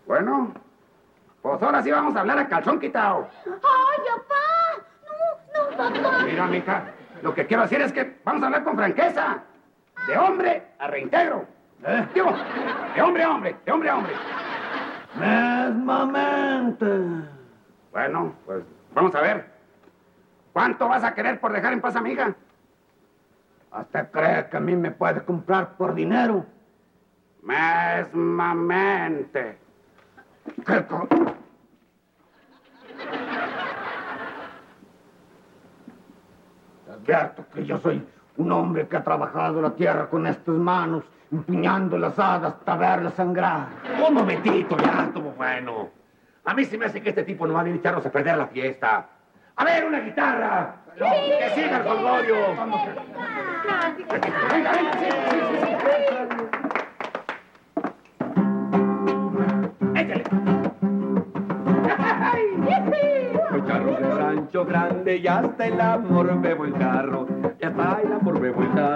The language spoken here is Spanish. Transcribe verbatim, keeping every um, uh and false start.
Bueno, pues ahora sí vamos a hablar a calzón quitado. ¡Ay, papá! No, no, papá. Mira, mija, lo que quiero decir es que vamos a hablar con franqueza. De hombre a reintegro. ¿Eh? Digo, de hombre a hombre, de hombre a hombre. Mesmamente. Bueno, pues vamos a ver. ¿Cuánto vas a querer por dejar en paz a mi hija? ¿Hasta cree que a mí me puede comprar por dinero? Mesmamente. ¿Qué co... Te advierto que yo soy un hombre que ha trabajado la tierra con estas manos, empuñando las hadas hasta verlas sangrar. Un momentito, ya estuvo bueno. A mí se me hace que este tipo no va a venir a echarnos a perder la fiesta. A ver, una guitarra. Sí. Que siga el jolgorio. Venga, venga, sí, sí, sí, sí. Échale. Los carros de Rancho Grande, ya está el amor bebo el carro, ya está el amor bebo el carro.